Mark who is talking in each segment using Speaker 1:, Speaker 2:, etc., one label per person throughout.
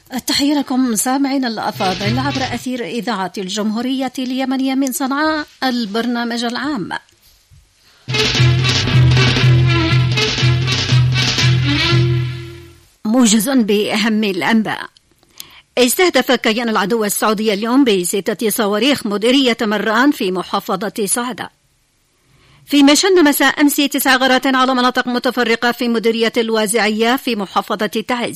Speaker 1: تحية لكم سامعين الأفاضل عبر أثير إذاعة الجمهورية اليمنية من صنعاء، البرنامج العام. موجز بأهم الأنباء. استهدف كيان العدو السعودي اليوم ب6 صواريخ مديرية مران في محافظة صعدة. في مشن مساء أمس 9 غارات على مناطق متفرقة في مديرية الوازعية في محافظة تعز.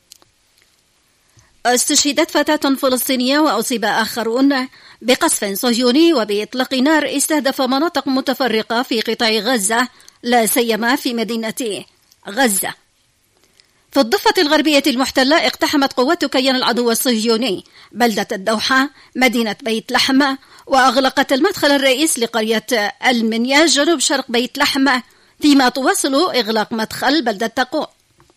Speaker 1: استشهدت فتاة فلسطينية وأصيب آخرون بقصف صهيوني وبإطلاق نار استهدف مناطق متفرقة في قطاع غزة، لا سيما في مدينة غزة. في الضفة الغربية المحتلة اقتحمت قوات كيان العدو الصهيوني بلدة الدوحة مدينة بيت لحم، وأغلقت المدخل الرئيس لقرية المنيا جنوب شرق بيت لحم، فيما تواصل إغلاق مدخل بلدة تقوع.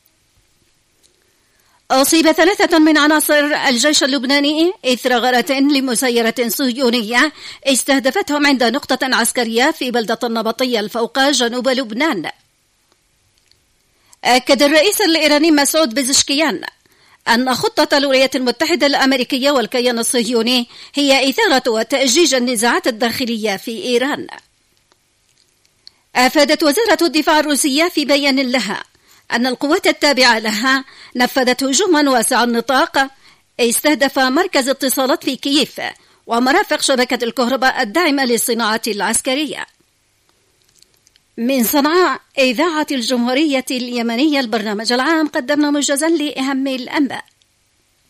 Speaker 1: أصيب 3 من عناصر الجيش اللبناني إثر غارة لمسيرة صهيونية استهدفتهم عند نقطة عسكرية في بلدة النبطية الفوقى جنوب لبنان. أكد الرئيس الإيراني مسعود بزشكيان أن خطة الولايات المتحدة الأمريكية والكيان الصهيوني هي إثارة وتأجيج النزاعات الداخلية في إيران. أفادت وزارة الدفاع الروسية في بيان لها أن القوات التابعة لها نفذت هجوما واسع النطاق استهدف مركز اتصالات في كييف ومرافق شبكة الكهرباء الداعمة للصناعة العسكرية. من صنعاء إذاعة الجمهورية اليمنية البرنامج العام، قدمنا موجزا لأهم الأنباء.